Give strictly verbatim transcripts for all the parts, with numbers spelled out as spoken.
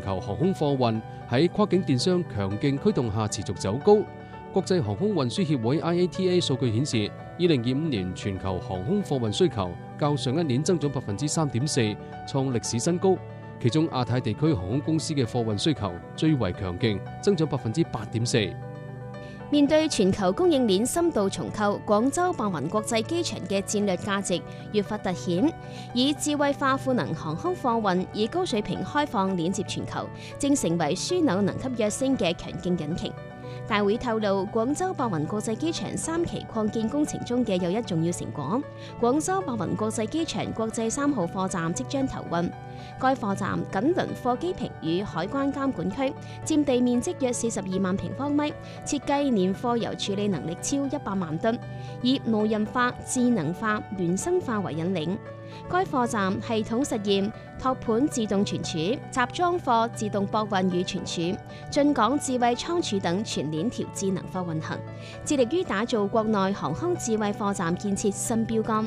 球航空貨運喺跨境電商強勁驅動下持續走高。國際航空運輸協會 I A T A 數據顯示，二零二五年全球航空貨運需求較上一年增長百分之三點四，創歷史新高。其中亞太地區航空公司嘅貨運需求最為強勁，增長百分之八點四。 面對全球供應鏈深度重構，廣州白雲國際機場嘅戰略價值越發凸顯，以智慧化賦能航空貨運，以高水平開放鏈接全球，正成為樞紐能級躍升嘅強勁引擎。大會透露，廣州白雲國際機場三期擴建工程中嘅又一重要成果，廣州白雲國際機場國際三號貨站即將投運。該貨站緊鄰貨機坪與海關監管區，佔地面積約四十二萬平方米，設計年貨油處理能力超一百萬噸，以無人化、智能化、原生化為引領。該貨站系統實驗托盤自動存儲、集裝貨自動駁運與存儲、進港智慧倉儲等全鏈條智能化運行，致力於打造國內航空智慧貨站建設新標杆。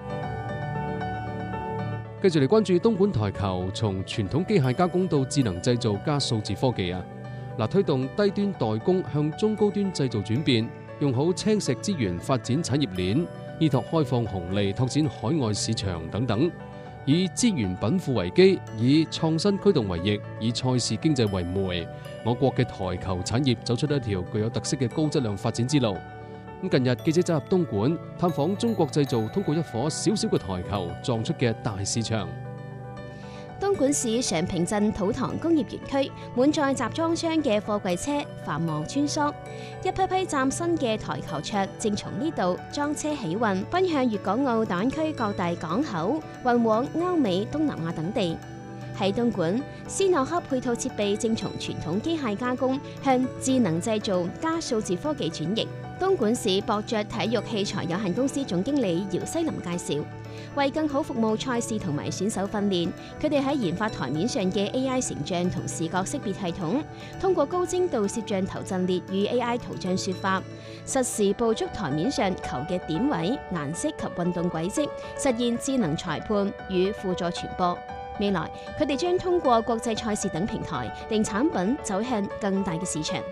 繼續嚟關注東莞台球，從傳統機械加工到智能製造加數字科技啊！嗱，推動低端代工向中高端製造轉變，用好青石資源發展產業鏈，依託開放紅利拓展海外市場等等，以資源稟賦為基，以創新驅動為翼，以賽事經濟為媒，我國嘅台球產業走出一條具有特色嘅高質量發展之路。近日記者走入東莞，探訪中國製造通過一顆小小嘅台球撞出嘅大市場。 東莞市常平鎮土塘工業園區滿載集裝箱嘅貨櫃車繁忙穿梭，一批批嶄新嘅台球桌正從呢度裝車起運，奔向粵港澳大灣區各大港口，運往歐美、東南亞等地。喺東莞，斯諾克配套設備正從傳統機械加工向智能製造加數字科技轉型。東莞市博爵體育器材有限公司總經理姚西林介紹，為更好服務賽事同埋選手訓練，佢哋喺研發台面上嘅 A I 成像同視覺識別系統，通過高精度攝像頭陣列與 A I 圖像說法，實時捕捉台面上球嘅點位、顏色及運動軌跡，實現智能裁判與輔助傳播。未來，佢哋將通過國際賽事等平台，令產品走向更大嘅市場。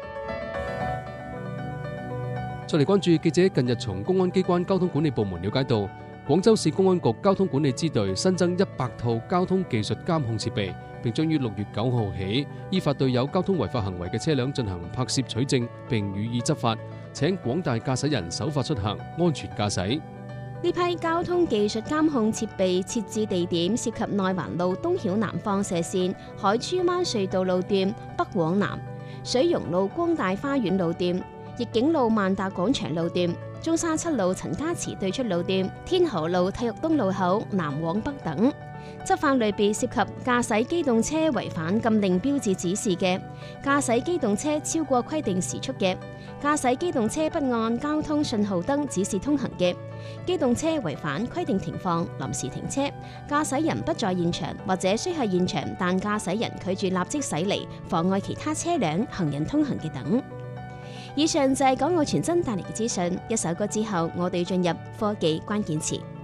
再嚟關注記者近日從公安機關交通管理部門了解到，廣州市公安局交通管理支隊新增一百套交通技術監控設備，並將於六月九號起依法對有交通違法行為嘅車輛進行拍攝取證，並予以執法。請廣大駕駛人守法出行，安全駕駛。 呢批交通技術監控設備設置地點涉及內環路東曉南放射線、海珠灣隧道路段北往南、水榕路光大花園路段、逸景路萬達廣場路段、中山七路陳家祠對出路段、天河路體育東路口南往北等。執法類別涉及駕駛機動車違反禁令標誌指示嘅、駕駛機動車超過規定時速嘅、駕駛機動車不按交通信號燈指示通行嘅、機動車違反規定停放、臨時停車、駕駛人不在現場或者需喺現場但駕駛人拒絕立即駛離，妨礙其他車輛、行人通行嘅等。以上就係港澳傳真帶嚟嘅資訊。一首歌之後，我哋進入科技關鍵詞。